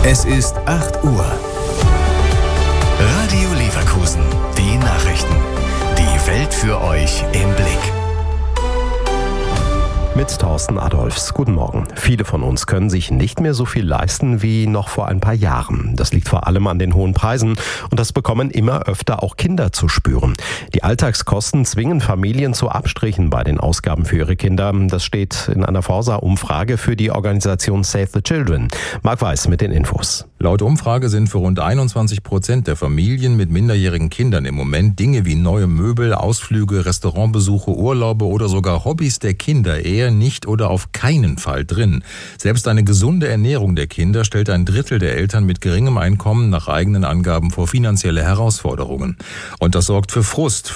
Es ist 8 Uhr. Radio Leverkusen, die Nachrichten. Die Welt für euch im Blick. Mit Thorsten Adolphs. Guten Morgen. Viele von uns können sich nicht mehr so viel leisten wie noch vor ein paar Jahren. Das liegt vor allem an den hohen Preisen und das bekommen immer öfter auch Kinder zu spüren. Die Alltagskosten zwingen Familien zu Abstrichen bei den Ausgaben für ihre Kinder. Das steht in einer Forsa-Umfrage für die Organisation Save the Children. Marc Weiß mit den Infos. Laut Umfrage sind für rund 21% der Familien mit minderjährigen Kindern im Moment Dinge wie neue Möbel, Ausflüge, Restaurantbesuche, Urlaube oder sogar Hobbys der Kinder eher nicht oder auf keinen Fall drin. Selbst eine gesunde Ernährung der Kinder stellt ein Drittel der Eltern mit geringem Einkommen nach eigenen Angaben vor finanzielle Herausforderungen. Und das sorgt für Frust.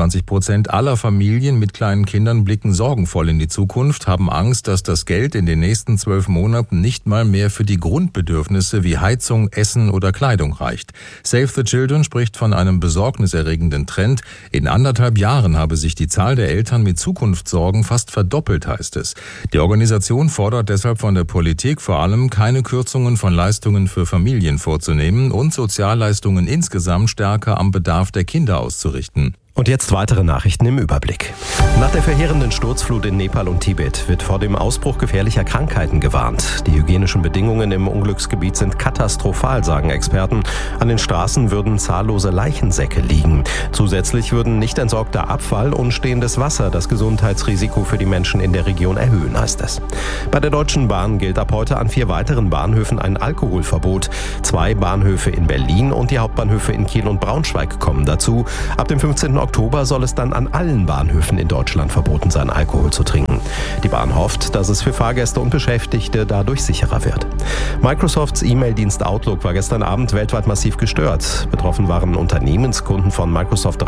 25% aller Familien mit kleinen Kindern blicken sorgenvoll in die Zukunft, haben Angst, dass das Geld in den nächsten 12 Monaten nicht mal mehr für die Grundbedürfnisse wie Heizung, Essen oder Kleidung reicht. Save the Children spricht von einem besorgniserregenden Trend. In 1,5 Jahren habe sich die Zahl der Eltern mit Zukunftssorgen fast verdoppelt, heißt es. Die Organisation fordert deshalb von der Politik vor allem, keine Kürzungen von Leistungen für Familien vorzunehmen und Sozialleistungen insgesamt stärker am Bedarf der Kinder auszurichten. Und jetzt weitere Nachrichten im Überblick. Nach der verheerenden Sturzflut in Nepal und Tibet wird vor dem Ausbruch gefährlicher Krankheiten gewarnt. Die hygienischen Bedingungen im Unglücksgebiet sind katastrophal, sagen Experten. An den Straßen würden zahllose Leichensäcke liegen. Zusätzlich würden nicht entsorgter Abfall und stehendes Wasser das Gesundheitsrisiko für die Menschen in der Region erhöhen, heißt es. Bei der Deutschen Bahn gilt ab heute an 4 weiteren Bahnhöfen ein Alkoholverbot. 2 Bahnhöfe in Berlin und die Hauptbahnhöfe in Kiel und Braunschweig kommen dazu. Ab dem 15. Oktober soll es dann an allen Bahnhöfen in Deutschland verboten sein, Alkohol zu trinken. Die Bahn hofft, dass es für Fahrgäste und Beschäftigte dadurch sicherer wird. Microsofts E-Mail-Dienst Outlook war gestern Abend weltweit massiv gestört. Betroffen waren Unternehmenskunden von Microsoft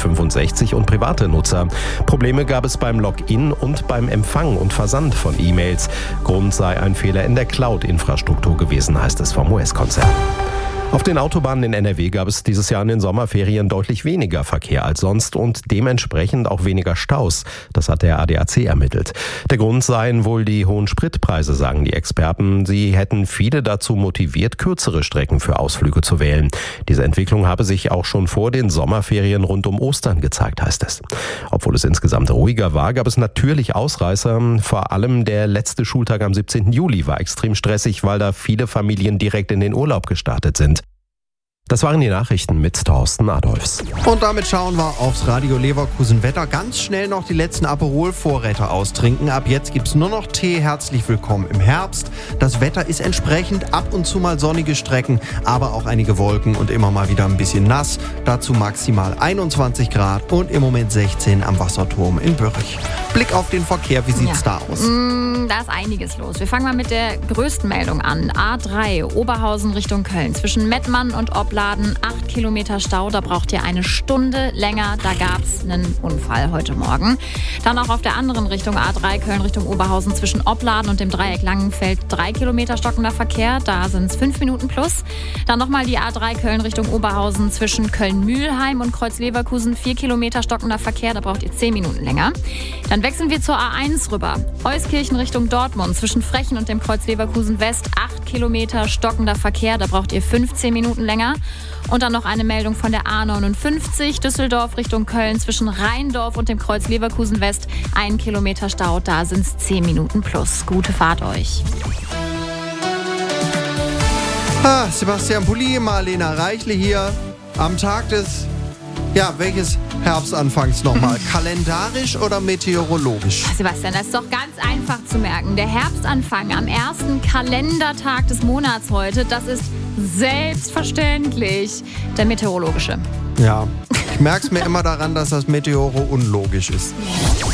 365 und private Nutzer. Probleme gab es beim Login und beim Empfang und Versand von E-Mails. Grund sei ein Fehler in der Cloud-Infrastruktur gewesen, heißt es vom US-Konzern. Auf den Autobahnen in NRW gab es dieses Jahr in den Sommerferien deutlich weniger Verkehr als sonst und dementsprechend auch weniger Staus. Das hat der ADAC ermittelt. Der Grund seien wohl die hohen Spritpreise, sagen die Experten. Sie hätten viele dazu motiviert, kürzere Strecken für Ausflüge zu wählen. Diese Entwicklung habe sich auch schon vor den Sommerferien rund um Ostern gezeigt, heißt es. Obwohl es insgesamt ruhiger war, gab es natürlich Ausreißer. Vor allem der letzte Schultag am 17. Juli war extrem stressig, weil da viele Familien direkt in den Urlaub gestartet sind. Das waren die Nachrichten mit Thorsten Adolphs. Und damit schauen wir aufs Radio Leverkusen Wetter. Ganz schnell noch die letzten Aperol-Vorräte austrinken. Ab jetzt gibt's nur noch Tee. Herzlich willkommen im Herbst. Das Wetter ist entsprechend, ab und zu mal sonnige Strecken, aber auch einige Wolken und immer mal wieder ein bisschen nass. Dazu maximal 21 Grad und im Moment 16 am Wasserturm in Börrich. Blick auf den Verkehr, wie sieht's da aus? Da ist einiges los. Wir fangen mal mit der größten Meldung an. A3, Oberhausen Richtung Köln. Zwischen Mettmann und Opladen 8 Kilometer Stau. Da braucht ihr eine Stunde länger. Da gab es einen Unfall heute Morgen. Dann auch auf der anderen Richtung A3, Köln Richtung Oberhausen. Zwischen Opladen und dem Dreieck Langenfeld 3 Kilometer stockender Verkehr. Da sind es 5 Minuten plus. Dann nochmal die A3, Köln Richtung Oberhausen. Zwischen Köln-Mühlheim und Kreuz-Leverkusen 4 Kilometer stockender Verkehr. Da braucht ihr 10 Minuten länger. Dann wechseln wir zur A1 rüber. Euskirchen Richtung Dortmund. Zwischen Frechen und dem Kreuz Leverkusen West 8 Kilometer stockender Verkehr. Da braucht ihr 15 Minuten länger. Und dann noch eine Meldung von der A59 Düsseldorf Richtung Köln. Zwischen Rheindorf und dem Kreuz Leverkusen West 1 Kilometer Stau. Da sind es 10 Minuten plus. Gute Fahrt euch. Sebastian Pulli, Marlena Reichle hier am Tag des... Ja, welches Herbstanfangs nochmal? Kalendarisch oder meteorologisch? Sebastian, das ist doch ganz einfach zu merken. Der Herbstanfang am ersten Kalendertag des Monats heute, das ist selbstverständlich der meteorologische. Ja, ich merke es mir immer daran, dass das Meteoro unlogisch ist.